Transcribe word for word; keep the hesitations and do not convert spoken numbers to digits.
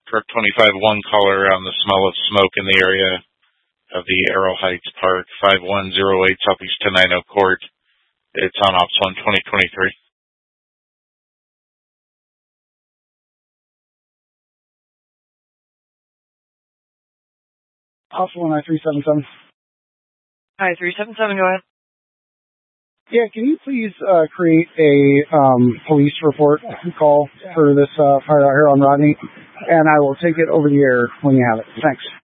Truck twenty-five one caller on the smell of smoke in the area of the Arrow Heights Park, five one zero eight Southeast Tenino Court. It's on Ops one twenty twenty-three. Ops one nine three seven seven. Hi, three seven seven, go ahead. Yeah, can you please uh, create a um, police report call for this uh, fire out here on Rodney? And I will take it over the air when you have it. Thanks.